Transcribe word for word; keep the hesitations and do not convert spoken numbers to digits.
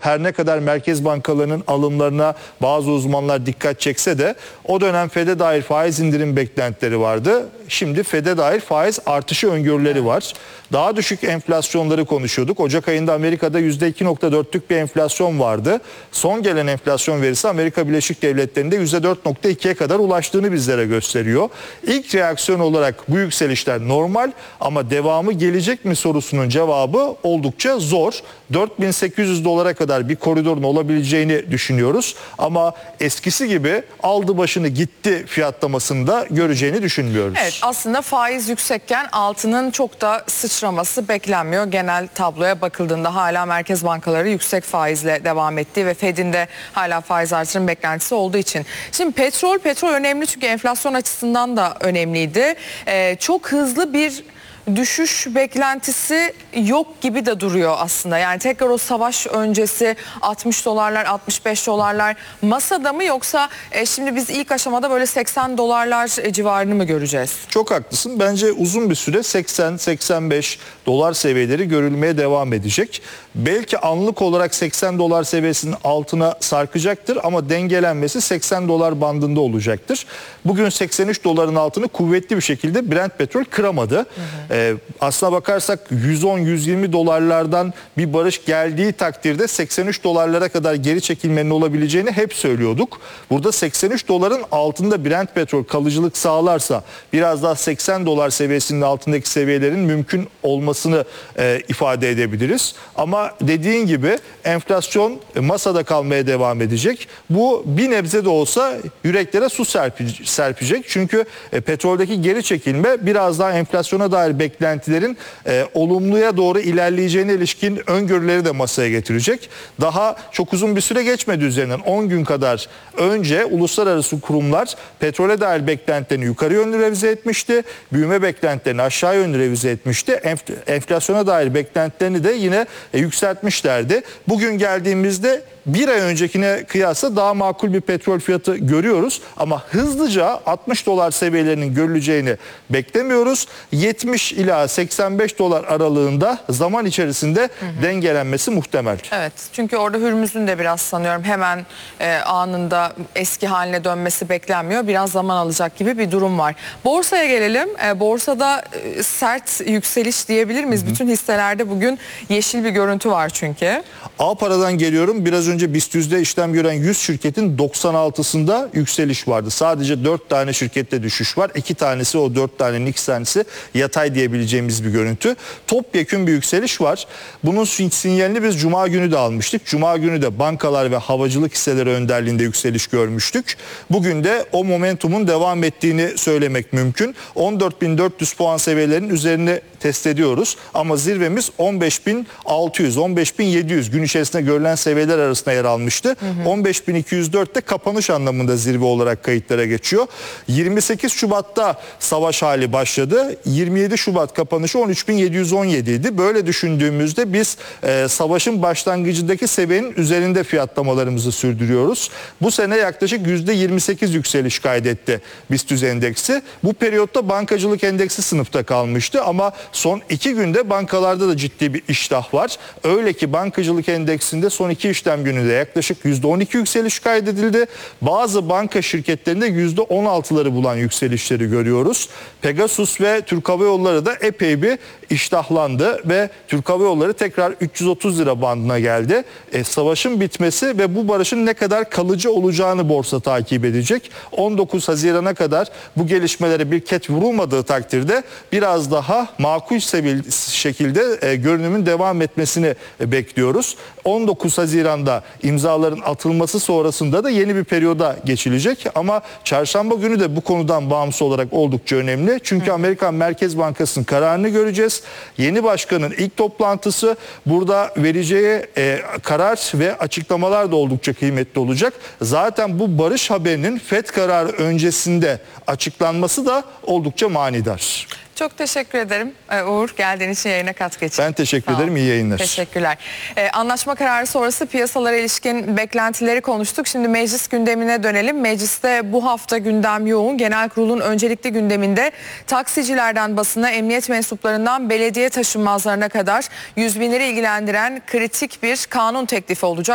her ne kadar merkez bankalarının alımlarına bazı uzmanlar dikkat çekse de o dönem Fed'e dair faiz indirim beklentileri vardı. Şimdi Fed'e dair faiz artışı öngörüleri var. Daha düşük enflasyonları konuşuyorduk. Ocak ayında Amerika'da yüzde iki nokta dörtlük bir enflasyon vardı. Son gelen enflasyon verisi Amerika Birleşik Devletleri'nde yüzde dört nokta ikiye kadar ulaştığını bizlere gösteriyor. İlk reaksiyon olarak bu yükselişler normal ama devamı gelecek mi sorusunun cevabı oldukça zor. dört bin sekiz yüz dolara kadar bir koridorun olabileceğini düşünüyoruz. Ama eskisi gibi aldı başını gitti fiyatlamasını da göreceğini düşünmüyoruz. Evet, aslında faiz yüksekken altının çok da sıçraması beklenmiyor. Genel tabloya bakıldığında hala merkez bankaları yüksek faizle devam ettiği ve Fed'in de hala faiz artırım beklentisi olduğu için. Şimdi petrol, petrol önemli çünkü enflasyon açısından da önemliydi. Ee, çok hızlı bir düşüş beklentisi yok gibi de duruyor aslında. Yani tekrar o savaş öncesi altmış dolarlar, altmış beş dolarlar masada mı, yoksa e, şimdi biz ilk aşamada böyle seksen dolarlar e, civarını mı göreceğiz? Çok haklısın. Bence uzun bir süre seksen seksen beş dolar seviyeleri görülmeye devam edecek. Belki anlık olarak seksen dolar seviyesinin altına sarkacaktır ama dengelenmesi seksen dolar bandında olacaktır. Bugün seksen üç doların altını kuvvetli bir şekilde Brent petrol kıramadı. Hı hı. Ee, aslına bakarsak yüz on yüz yirmi dolarlardan bir barış geldiği takdirde seksen üç dolarlara kadar geri çekilmenin olabileceğini hep söylüyorduk. Burada seksen üç doların altında Brent petrol kalıcılık sağlarsa biraz daha seksen dolar seviyesinin altındaki seviyelerin mümkün olmasını e, ifade edebiliriz. Ama dediğin gibi enflasyon masada kalmaya devam edecek. Bu bir nebze de olsa yüreklere su serpecek. Çünkü e, petroldeki geri çekilme biraz daha enflasyona dair beklentilerin e, olumluya doğru ilerleyeceğine ilişkin öngörüleri de masaya getirecek. Daha çok uzun bir süre geçmedi üzerinden. on gün kadar önce uluslararası kurumlar petrole dair beklentilerini yukarı yönlü revize etmişti. Büyüme beklentilerini aşağı yönlü revize etmişti. Enf- enflasyona dair beklentilerini de yine e, yükseltmişlerdi. Bugün geldiğimizde bir ay öncekine kıyasla daha makul bir petrol fiyatı görüyoruz. Ama hızlıca altmış dolar seviyelerinin görüleceğini beklemiyoruz. yetmiş ila seksen beş dolar aralığında zaman içerisinde hı hı. dengelenmesi muhtemel. Evet, çünkü orada Hürmüz'ün de biraz sanıyorum hemen e, anında eski haline dönmesi beklenmiyor. Biraz zaman alacak gibi bir durum var. Borsaya gelelim. E, borsada e, sert yükseliş diyebilir miyiz? Hı hı. Bütün hisselerde bugün yeşil bir görüntü var çünkü. Ağpara'dan geliyorum. Biraz önce BIST yüzde işlem gören yüz şirketin doksan altısında yükseliş vardı. Sadece dört tane şirkette düşüş var. iki tanesi, o dört tanenin iki tanesi yatay diyebileceğimiz bir görüntü. Topyekün bir yükseliş var. Bunun sinyalini biz Cuma günü de almıştık. Cuma günü de bankalar ve havacılık hisseleri önderliğinde yükseliş görmüştük. Bugün de o momentumun devam ettiğini söylemek mümkün. on dört bin dört yüz puan seviyelerinin üzerine test ediyoruz. Ama zirvemiz on beş bin altı yüz, on beş bin yedi yüz gün içerisinde görülen seviyeler arasında yer almıştı. Hı hı. on beş bin iki yüz dörtte kapanış anlamında zirve olarak kayıtlara geçiyor. yirmi sekiz Şubat'ta savaş hali başladı. yirmi yedi Şubat kapanışı on üç bin yedi yüz on yedi idi. Böyle düşündüğümüzde biz e, savaşın başlangıcındaki seviyenin üzerinde fiyatlamalarımızı sürdürüyoruz. Bu sene yaklaşık yüzde yirmi sekiz yükseliş kaydetti BIST yüz endeksi. Bu periyotta bankacılık endeksi sınıfta kalmıştı ama son iki günde bankalarda da ciddi bir iştah var. Öyle ki bankacılık endeksinde son iki işlem gününde yaklaşık yüzde on iki yükseliş kaydedildi. Bazı banka şirketlerinde yüzde on altıları bulan yükselişleri görüyoruz. Pegasus ve Türk Hava Yolları da epey bir iştahlandı ve Türk Hava Yolları tekrar üç yüz otuz lira bandına geldi. E, savaşın bitmesi ve bu barışın ne kadar kalıcı olacağını borsa takip edecek. on dokuz Haziran'a kadar bu gelişmelere bir ket vurulmadığı takdirde biraz daha makul şekilde e, görünümün devam etmesini e, bekliyoruz. on dokuz Haziran'da imzaların atılması sonrasında da yeni bir periyoda geçilecek ama çarşamba günü de bu konudan bağımsız olarak oldukça önemli. Çünkü Amerikan Merkez Bankası'nın kararını göreceğiz. Yeni başkanın ilk toplantısı, burada vereceği e, karar ve açıklamalar da oldukça kıymetli olacak. Zaten bu barış haberinin FED kararı öncesinde açıklanması da oldukça manidar. Çok teşekkür ederim Uğur, geldiğin için yayına katkı için. Ben teşekkür ederim, iyi yayınlar. Teşekkürler. Ee, anlaşma kararı sonrası piyasalara ilişkin beklentileri konuştuk. Şimdi meclis gündemine dönelim. Mecliste bu hafta gündem yoğun. Genel kurulun öncelikli gündeminde taksicilerden basına, emniyet mensuplarından belediye taşınmazlarına kadar yüz binleri ilgilendiren kritik bir kanun teklifi olacak.